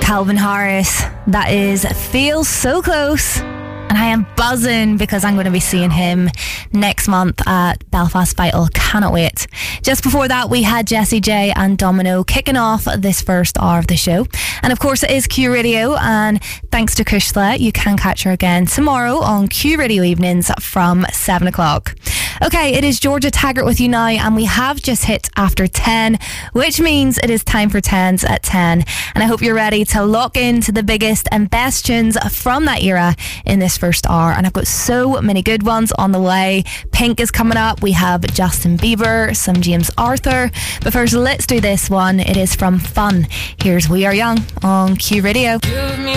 Calvin Harris. That is Feel So Close. And I am buzzing because I'm going to be seeing him next month at Belfast Vital. Cannot wait. Just before that, we had Jessie J and Domino kicking off this first hour of the show. And of course, it is Q Radio. And thanks to Kushla, you can catch her again tomorrow on Q Radio evenings from 7 o'clock. Okay, it is Georgia Taggart with you now, and we have just hit after 10, which means it is time for 10s at 10. And I hope you're ready to lock into the biggest and best tunes from that era in this first hour. And I've got so many good ones on the way. Pink is coming up. We have Justin Bieber, some James Arthur. But first, let's do this one. It is from Fun. Here's We Are Young on Q Radio.